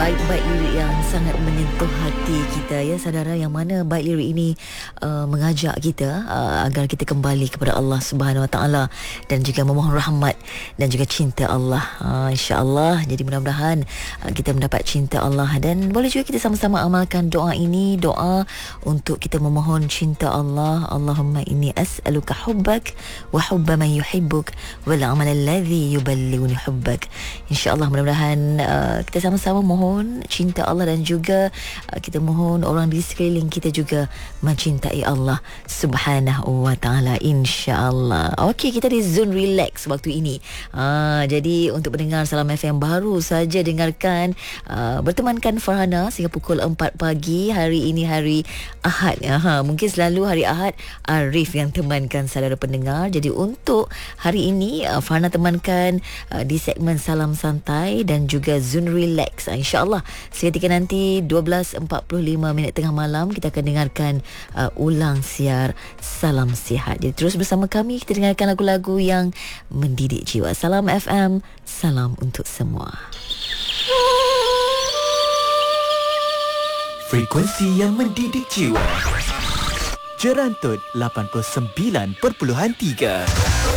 Baik-baik lirik yang sangat menyentuh hati kita ya saudara, yang mana baik lirik ini mengajak kita agar kita kembali kepada Allah Subhanahu Wa Taala dan juga memohon rahmat dan juga cinta Allah, insya-Allah. Jadi mudah-mudahan kita mendapat cinta Allah, dan boleh juga kita sama-sama amalkan doa ini, doa untuk kita memohon cinta Allah. Allahumma inni as'aluka hubbak wa hubba man yuhibbuk wal amal alladhi yuballighuni hubbak. Insya-Allah mudah-mudahan kita sama-sama mohon cinta Allah, dan juga kita mohon orang di sekeliling kita juga mencintai Allah Subhanahu Wa Taala, insya-Allah. Okey, kita di zone relax waktu ini. Jadi untuk pendengar Salam FM baru saja dengarkan, bertemankan Farhana sehingga pukul 4 pagi. Hari ini hari Ahad. Mungkin selalu hari Ahad Arif yang temankan saudara pendengar. Jadi untuk hari ini Farhana temankan di segmen Salam Santai dan juga Zone Relax. InsyaAllah seketika nanti 12.45 tengah malam kita akan dengarkan ulang siar Salam Sihat. Jadi terus bersama kami, kita dengarkan lagu-lagu yang mendidik jiwa. Salam FM, salam untuk semua. Frekuensi yang mendidik jiwa. Jerantut 89.3.